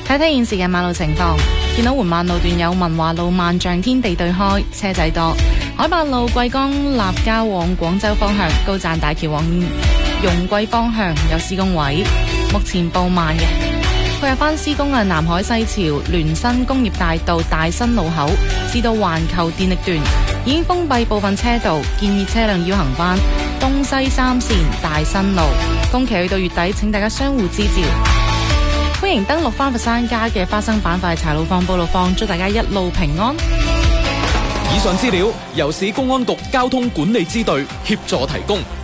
睇睇現時嘅馬路情況，見到緩慢路段有文華路萬象天地對開車仔多，海八路桂江立交往廣州方向，高贊大橋往容桂方向有施工位，目前報慢嘅。配合翻施工嘅南海西潮聯新工業大道大新路口至到環球電力段已經封閉部分車道，建議車輛要行翻東西三線大新路。工期去到月底，請大家相互支照。歡迎登錄翻佛山家嘅花生板塊柴路放報路放，祝大家一路平安。 以上資料由市公安局交通管理支隊協助提供。